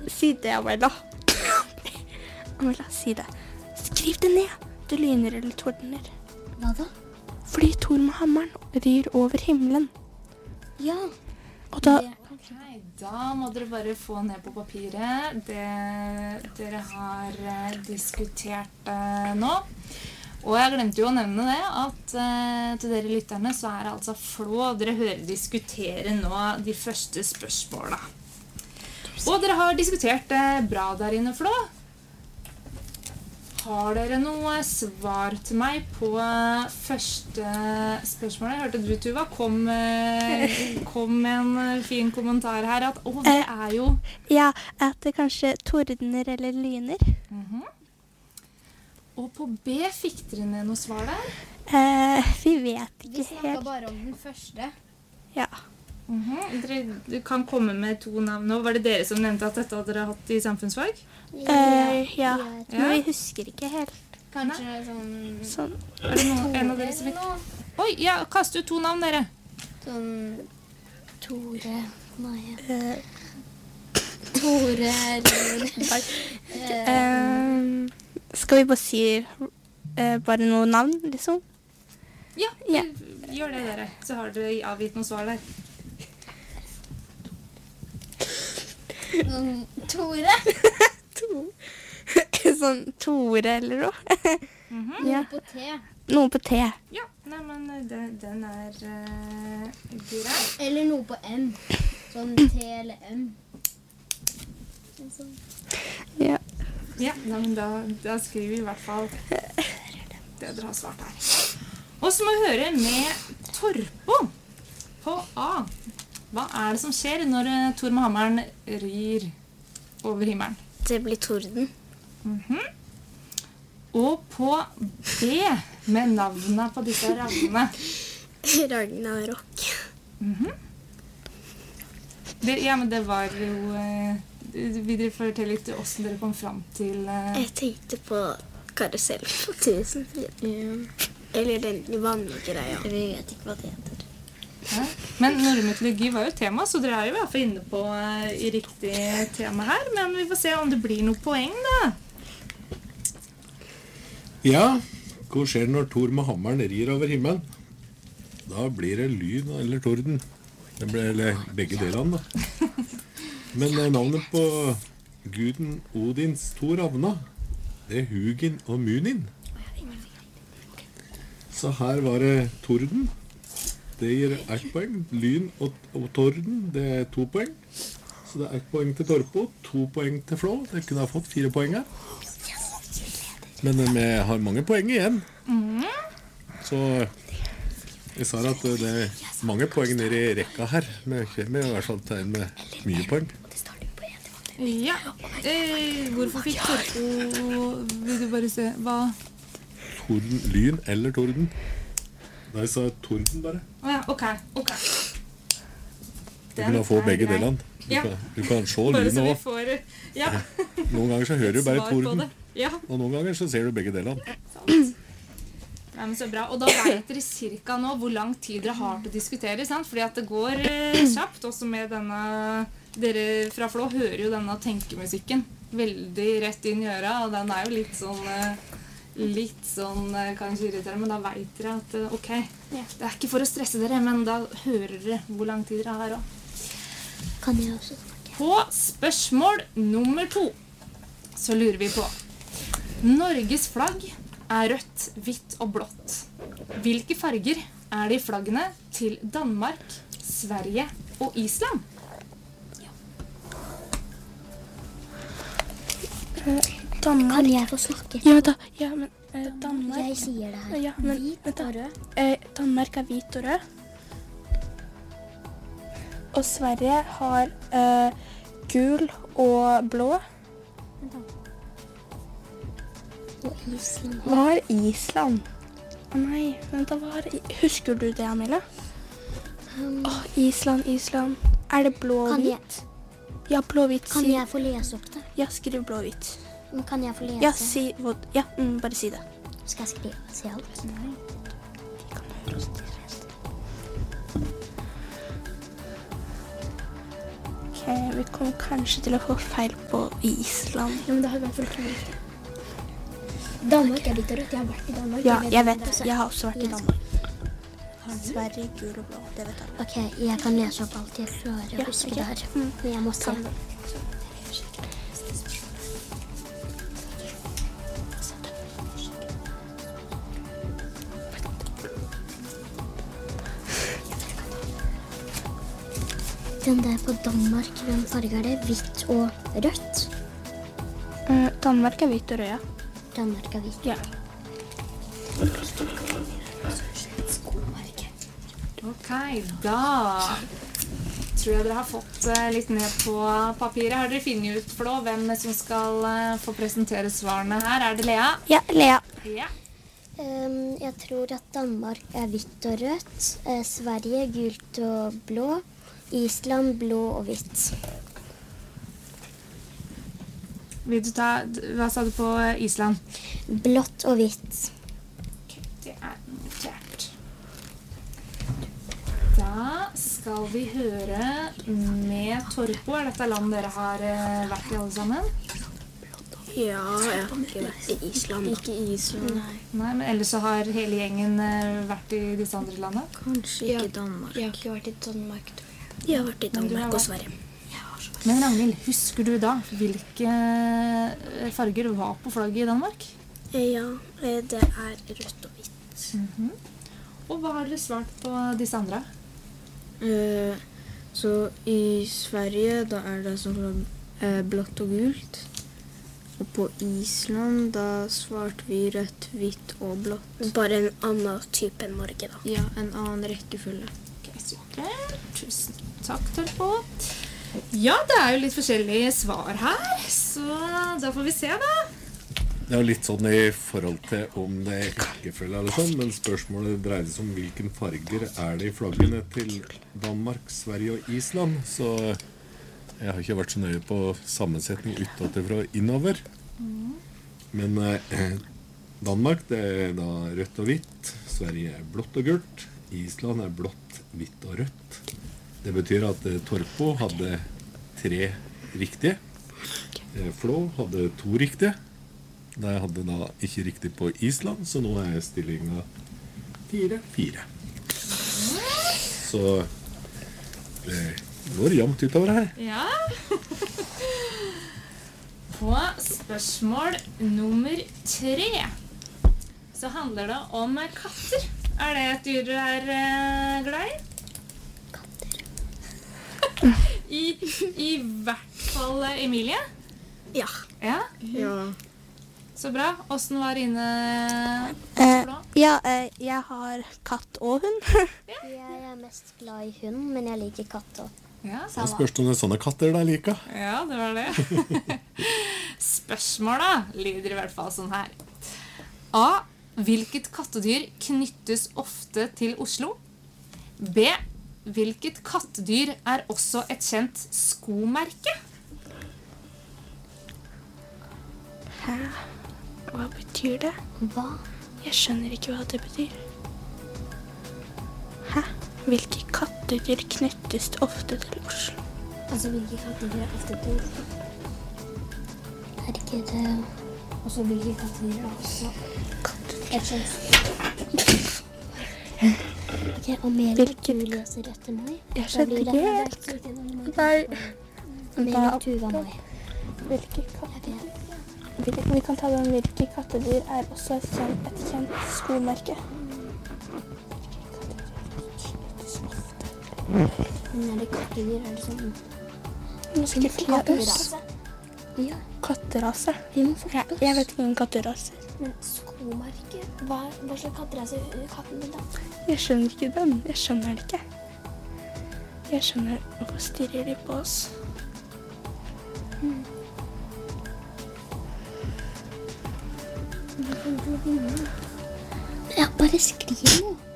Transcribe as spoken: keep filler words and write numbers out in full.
si det, Amela. Amela, si det. Skriv det ned. Du lyner eller tordner. Hva da? Fordi Thor med hammeren ryr over himmelen. Ja. Og da... Okay, da må dere bare få ned på papiret det dere har eh, diskutert eh, nå. Og jeg glemte jo å nevne det, at eh, til dere lytterne så er det altså Flå. Dere hører diskutere nå de første spørsmålene. Og dere har diskutert eh, bra der inne, Flå. Har dere noe svar til meg på første spørsmål? Jeg hørte du, Tuva, kom, kom med en fin kommentar her. At, å, det er jo... Ja, at det kanskje tordner eller lyner. Mm-hmm. Og på B fikk dere ned noe svar der? Eh, vi vet ikke helt. Vi snakket bare om den første. Ja. Mm-hmm. Dere, du kan komme med to navn nå. Var det dere som nevnte at dette hadde dere hatt i samfunnsfag? Uh, ja, men ja. vi husker ikke helt. Kanskje sånn... Sånn. Er det noen, en av dere som fikk... Oi, ja, kast ut to navn, dere. Sånn... Tore... Nei. Uh, Tore... uh, skal vi bare si uh, bare noen navn, liksom? Ja, ja, gjør det dere. Så har dere avgitt noen svar der. Um, Tore? to. Sånn Tore eller noe. Mm-hmm. Noe ja. på T. Noe på T. Ja, nei, men den, den er uh, grei. Eller noe på M. Sånn T eller M. Sånn. Ja. Ja, nei, men da, da skriver vi i hvert fall det dere har svart her. Og så må vi høre med Torpo på A. Hva er det som skjer når uh, Thor med hammeren ryr over himmelen? Det blir torden. Mm-hmm. Og på B, med navnene på disse ravnene. Ragnarok. Mm-hmm. Det, ja, men det var jo... Uh, vil dere fortelle litt hvordan dere kom frem til... Uh... Jeg tenkte på karusell på tusenfryd. Ja. Eller den vanlige greia. Vi vet ikke hva det heter. Ja. Men norrmytologi var jo tema, så dere er jo i hvert fall inne på uh, i riktig tema her. Men vi får se om det blir noe poeng, da. Ja, hva skjer når Thor med hammeren rir over himmelen? Da blir det lyn eller torden. Det blir eller, begge delene, da. Men uh, navnet på guden Odins to ravna, det er Hugin og Munin. Så her var det torden. Det gir ett poeng. Lyn og, og torden, det er to poeng. Så det er ett poeng til Torpo, to poeng til Flå. Det kunne ha fått fire poeng her. Men vi har mange poeng igjen. Mm. Så jeg sa at det er mange poeng nede i rekka her. Vi kommer i hvert fall til en med mye poeng. Ja. Eh, hvorfor fikk Torpo... Vil du bare se hva... Torden, lyn eller torden? Da jeg sa torden bare. Å ja, ok, ok. Du kan få begge grei. delene. Du, Ja. kan, du kan se Bare så lynet vi også. får... Ja. Noen ganger så hører du bare Svar på torden, det. Ja. og noen ganger så ser du begge delene. Sant. Ja, men så bra. Og da vet dere cirka nå hvor lang tid dere har til å diskutere, sant? Fordi at det går eh, kjapt, også med denne... Dere fra Flå hører jo denne tenkemusikken veldig rett inn i øra, og den er jo litt sånn... Eh, litt sånn, kanskje irriterende, men da vet dere at, ok, det er ikke for å stresse dere, men da hører dere hvor lang tid dere har også. Kan jeg også snakke? På spørsmål nummer to, så lurer vi på. Norges flagg er rødt, hvitt og blått. Hvilke farger er det i flaggene til Danmark, Sverige og Island? Danmark. Kan jeg få snakke? Ja da, ja, men eh, Danmark... Jeg sier det her. Ja, men, Hvit vent da. og rød. Eh, Danmark er hvit og rød. Og Sverige har eh, gul og blå. Og Island. Hva er Island? Å nei, vent da, hva er det? Husker du det, Amelia? Um, Åh, Island, Island. Er det blå og Kan jeg- hvit? Ja, blå og hvit. kan si- jeg få lese opp det? Ja, skriv blå og hvit. Men kan jeg få lese? Ja, si hva... Ja, mm, bare si det. Skal jeg skrive? Si alt? Ok. Eh, vi kommer kanskje til å få feil på Island. Ja, men da har vi i hvert fall to riktige. Danmark er hvitt og rødt. Jeg har vært i Danmark. Ja, jeg vet det det. også. Jeg har også vært i Danmark. Sverige, gul og blå. Det vet alle. Ok, jeg kan lese opp alt jeg klarer å Ja, huske ok. det her. Mm. Men jeg må se. Den der på Danmark, hvem farge er det? Hvitt og rødt? Eh, Danmark er hvitt og rød, ja. Danmark er hvitt. Ja. Ok, da tror jeg dere har fått eh, litt ned på papiret. Har dere funnet ut Flå, hvem som skal eh, få presentere svarene her? Er det Lea? Ja, Lea. Ja. Um, jeg tror at Danmark er hvitt og rødt. Eh, Sverige gult og blå. Island blå og hvitt. Vil du ta, hva sa du på Island? Blått og hvitt. Det er notert. Da skal vi høre med Torpo. Er dette land dere har eh, vært i alle sammen? Ja, jeg har ikke vært i Island. Ikke i Island. Nei. Nei, men ellers så har hele gjengen eh, vært i disse andre landene? Kanskje ikke Danmark. Jeg har ikke vært i Danmark, tror jeg. Jeg har vært i Men du har Danmark og vært- Sverige. Men Ragnhild, husker du da hvilke eh, farger var på flagget i Danmark? Ja, eh, det er rødt og hvitt. Mhm. Og hva har dere svart på disse andre? Eh, så i Sverige da er det sånn eh, blått og gult. Og på Island da svarte vi rødt, hvitt og blått. Bare en annen type enn Norge, da. Ja, en annen rekkefølge. Ok, super. Tusen takk, Torpo. Ja, det er jo litt forskjellige svar her, så da får vi se da. Det er jo litt sånn i forhold til om det er rekkefølge eller sånn, men spørsmålet dreide seg om hvilken farger er det i flaggene til Danmark, Sverige og Island. Så jeg har ikke vært så nøye på sammensetning utenfra og innover. Men eh, Danmark det er da rødt og hvitt, Sverige er blått og gult, Island er blått, hvitt og rødt. Det betyr at eh, Torpo hadde tre riktige. Eh, Flå hadde to riktige. Jeg hadde da ikke riktig på Island, så nå er stillingen fire fire. Så det går jevnt utover her. Ja. På spørsmål nummer tre så handler det om katter. Er det et dyr du er eh, glad i? I, I hvert fall eh, Emilie. Ja. Ja, Ja. så bra. Hvordan var inne Eh, Flå? ja, eh, jeg har katt og hund. Jeg er mest glad i hund, men jeg liker katt også. Ja, Da spørs det om det er sånne katter der liker. Ja, det var det. Spørsmålet lyder i hvert fall sånn her. A. Hvilket kattedyr knyttes ofte til Oslo? B. Hvilket kattedyr er også et kjent skomerke? Hæ? Hva betyr det? Hva? Jeg skjønner ikke hva det betyr. Hæ? Hvilke kattedyr knyttes ofte til Oslo? Altså, hvilke kattedyr er ofte til Oslo? Er ikke det... Og så hvilke kattedyr er også... Et kjent... Ok, Amelie, Hvilket- du leser etter meg. Jeg Da skjønner blir det- ikke det er helt. ikke riktig, da må jeg Nei. tenke på- Da- Amelie, Tuva, meg. Hvilke kattedyr? Hvil- Vi kan ta den hvilke kattedyr er også et kjent, et kjent skomerke. Men er det kattedyr, er det sånn... Nå skal vi klare oss. Katterase? Ja, Katterase. vi må Jeg, forte oss. jeg vet ingen katteraser. Men skomerke? Hva, hva slags katterase er katten din da? Jeg skjønner ikke den. Jeg skjønner det ikke. Jeg skjønner hvorfor stirrer de på oss. Ja, bare skriv noe.